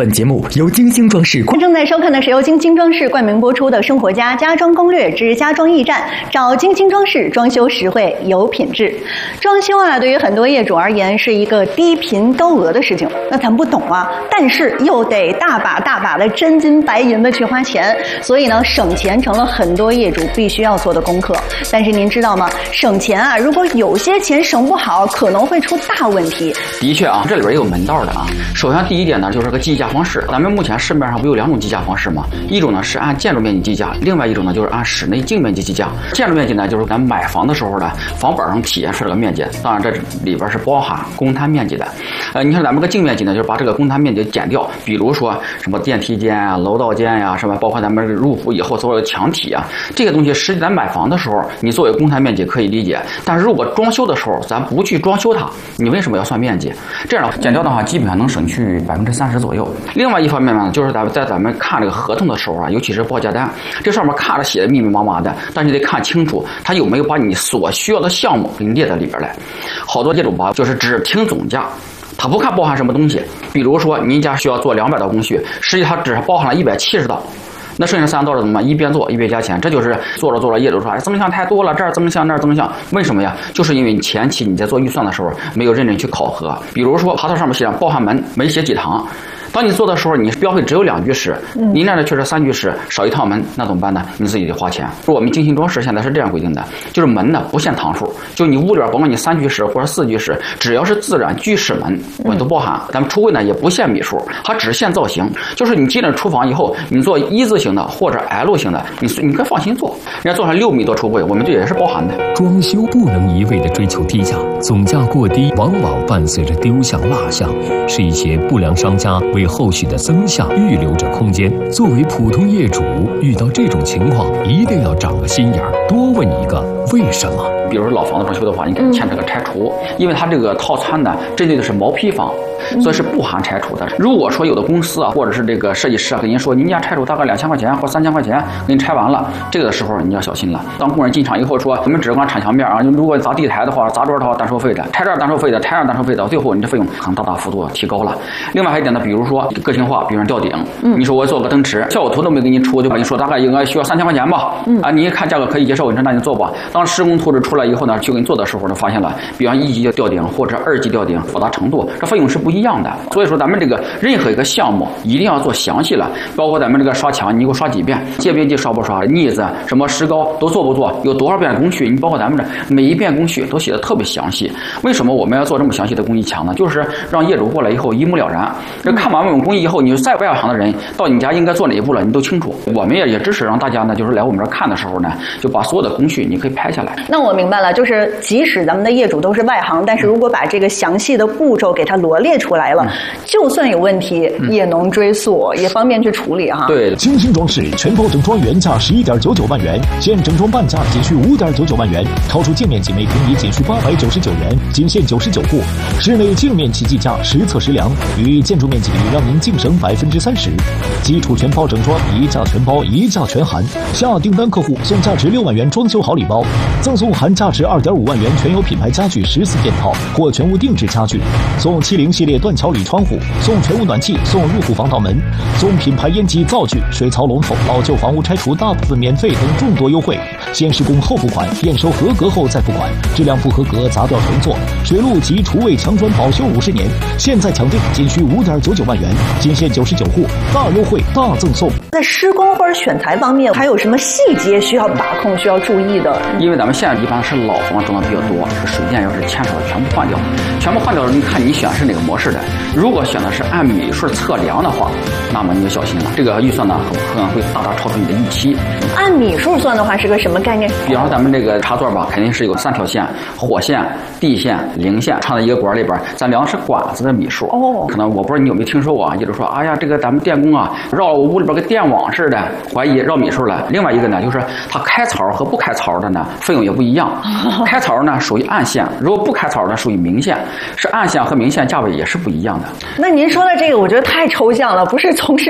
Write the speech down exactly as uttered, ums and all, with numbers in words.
本节目由金星装饰正在收看的是由金星装饰冠名播出的《生活家家装攻略之家装驿站》，找金星装饰，装修实惠有品质。装修啊，对于很多业主而言是一个低频高额的事情，那咱不懂啊，但是又得大把大把的真金白银的去花钱，所以呢，省钱成了很多业主必须要做的功课。但是您知道吗？省钱啊，如果有些钱省不好，可能会出大问题。 的确啊，这里边也有门道的啊。首先第一点呢，就是个计价方式。咱们目前市面上不有两种计价方式吗？一种呢是按建筑面积计价，另外一种呢就是按室内净面积计价。建筑面积呢，就是咱买房的时候呢，房本上体现出这个面积，当然这里边是包含公摊面积的。呃，你看咱们个净面积呢，就是把这个公摊面积减掉，比如说什么电梯间啊、楼道间呀、啊，什么包括咱们入户以后所有的墙体啊，这些东西实际咱买房的时候，你作为公摊面积可以理解，但是如果装修的时候咱不去装修它，你为什么要算面积？这样的减掉的话，基本上能省去百分之三十左右。另外一方面呢，就是咱们在咱们看这个合同的时候啊，尤其是报价单，这上面看着写的密密麻麻的，但你得看清楚，它有没有把你所需要的项目给你列在里边来。好多业主吧，就是只听总价。他不看包含什么东西，比如说您家需要做两百道工序，实际它只是包含了一百七十道，那剩下三道的怎么办？一边做一边加钱，这就是做着做着业主说，哎，增项太多了，这儿增项那儿增项，为什么呀？就是因为你前期你在做预算的时候没有认真去考核，比如说爬头上面写上包含门，没写几堂。当你做的时候，你标配只有两居室，您那儿确实三居室，少一套门，那怎么办呢？你自己得花钱。我们精心装饰现在是这样规定的，就是门呢不限堂数，就你屋里边甭管你三居室或者四居室，只要是自然居室门，我们都包含。咱们橱柜呢也不限米数，它只限造型，就是你进了厨房以后，你做一字形的或者 L 型的，你你可以放心做。人家做上六米多橱柜，我们这也是包含的。 装修不能一味的追求低价，总价过低往往伴随着丢项落项，是一些不良商家为后续的增项预留着空间。作为普通业主，遇到这种情况一定要长个心眼儿，多问一个为什么。 比如说老房子装修的话，你可以签这个拆除，因为它这个套餐呢针对的是毛坯房，所以是不含拆除的。如果说有的公司啊，或者是这个设计师啊，跟您说您家拆除大概两千块钱或三千块钱，给你拆完了，这个的时候你要小心了。当工人进场以后说，我们只管铲墙面啊，如果砸地台的话，砸桌的话单收费的，拆这儿单收费的，拆那儿单收费的，最后你这费用可能大大幅度提高了。另外还有一点呢，比如说个性化，比如说吊顶，你说我做个灯池，效果图都没给你出，就把你说大概应该需要三千块钱吧，啊，你一看价格可以接受，你说那你做吧。当施工图纸出来以后呢，去给你做的时候呢，发现了，比方一级吊顶或者二级吊顶复杂程度，这费用是不一样的。所以说咱们这个任何一个项目一定要做详细了，包括咱们这个刷墙，你给我刷几遍，界边机刷不刷，腻子什么石膏都做不做，有多少遍工序，你包括咱们这每一遍工序都写的特别详细。为什么我们要做这么详细的工艺墙呢？就是让业主过来以后一目了然。这看完我们工艺以后，你再外行的人到你家应该做哪一步了，你都清楚。我们也也支持让大家呢，就是来我们这儿看的时候呢，就把所有的工序你可以拍下来。 那我明白了，就是即使咱们的业主都是外行，但是如果把这个详细的步骤给它罗列出来了，嗯、就算有问题、嗯、也能追溯，也方便去处理哈。 对， 精心装饰全包整装原价十一点九九万元，现整装半价仅需五点九九万元，超出净面积每平米仅需八百九十九元，仅限九十九户。室内净面积计价实测实量，与建筑面积比让您净省百分之三十。基础全包整装，一价全包，一价全含。下订单客户送价值六万元装修好礼包，赠送含价值二点五万元全有品牌家具十四件套或全屋定制家具，送七零系列断桥铝窗户，送全屋暖气，送入户防盗门，送品牌烟机灶具、水槽龙头，老旧房屋拆除大部分免费等众多优惠。先施工后付款，验收合格后再付款，质量不合格砸掉重做。水路及厨卫墙砖保修五十年，现在抢订仅需五点九九万元，仅限九十九户，大优惠大赠送。 在施工或者选材方面，还有什么细节需要把控、需要注意的？ 因为咱们现在一般是老房装的比较多，是水电要是牵扯的全部换掉，全部换掉了，你看你选是哪个模式的。如果选的是按米数测量的话，那么你就小心了，这个预算呢可能会大大超出你的预期。 按米数算的话是个什么概念？ 比方说咱们这个插座吧，肯定是有三条线：火线、地线、零线，插在一个管里边，咱量的是管子的米数。哦，可能我不知道你有没有听说过啊？也就是说，哎呀，这个咱们电工啊，绕我屋里边个电网似的，怀疑绕米数了。另外一个呢，就是它开槽和不开槽的呢，费用也不一样。开槽呢属于暗线，如果不开槽呢属于明线，是暗线和明线价位也是不一样的。 那您说的这个，我觉得太抽象了，不是从事